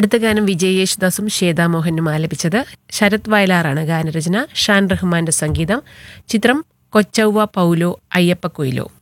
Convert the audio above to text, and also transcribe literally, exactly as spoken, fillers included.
അടുത്ത ഗാനം വിജയ് യേശുദാസും ശ്വേതാ മോഹനും ആലപിച്ചത്. ശരത് വയലാറാണ് ഗാനരചന. ഷാൻ റഹ്മാന്റെ സംഗീതം. ചിത്രം കൊച്ചൗവ പൗലോ അയ്യപ്പ കൊയിലോ.